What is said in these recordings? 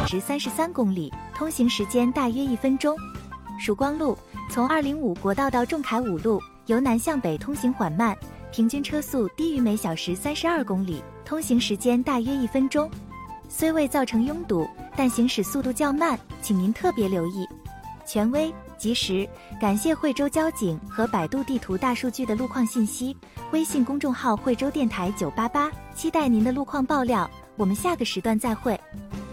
时33公里，通行时间大约1分钟。曙光路从205国道到仲恺五路，由南向北通行缓慢，平均车速低于每小时32公里，通行时间大约1分钟。虽未造成拥堵，但行驶速度较慢，请您特别留意。权威、及时，感谢惠州交警和百度地图大数据的路况信息。微信公众号惠州电台988，期待您的路况爆料。我们下个时段再会。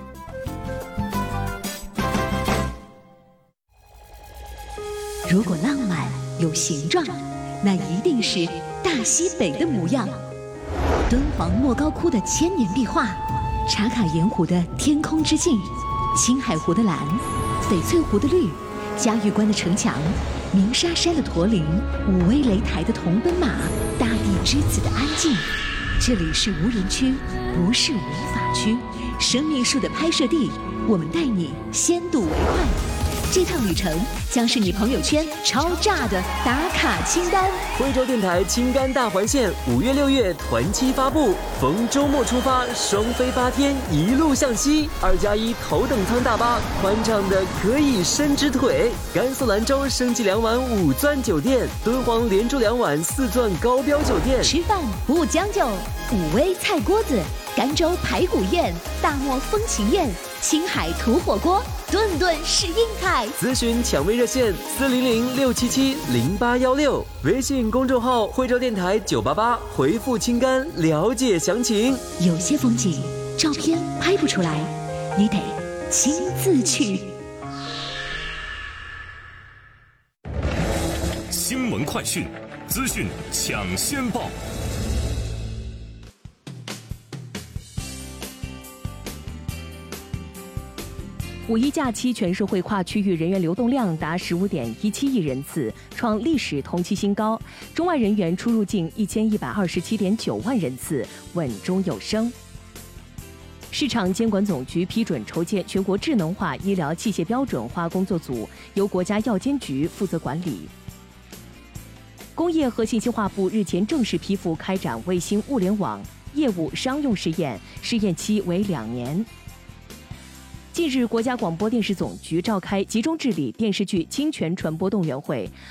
如果浪漫有形状，那一定是大西北的模样。敦煌莫高窟的千年壁画，茶卡盐湖的天空之镜，青海湖的蓝，翡翠湖的绿，嘉峪关的城墙，鸣沙山的驼铃，武威擂台的铜奔马，大地之子的安静。这里是无人区，不是违法区，生命树的拍摄地，我们带你先睹为快。这趟旅程将是你朋友圈超炸的打卡清单。 惠州电台青甘大环线5月6月团期发布，逢周末出发，双飞8天，一路向西。2+1头等舱大巴，宽敞的可以伸直腿。甘肃兰州升级2晚5钻酒店，敦煌连住2晚4钻高标酒店。 吃饭不将就，武威菜锅子，甘州排骨宴，大漠风情宴，青海土火锅，顿顿是硬菜。 咨询抢位热线400-677-0816，微信公众号惠州电台988，回复青甘了解详情。 有些风景照片拍不出来，你得亲自去。 新闻快讯，资讯抢先报。 五一假期全社会跨区域人员流动量达15.17亿人次，创历史同期新高。中外人员出入境1127.9万人次，稳中有升。市场监管总局批准筹建全国智能化医疗器械标准化工作组，由国家药监局负责管理。工业和信息化部日前正式批复开展卫星物联网业务商用试验，试验期为2年。近日，国家广播电视总局召开集中治理电视剧侵权传播动员会，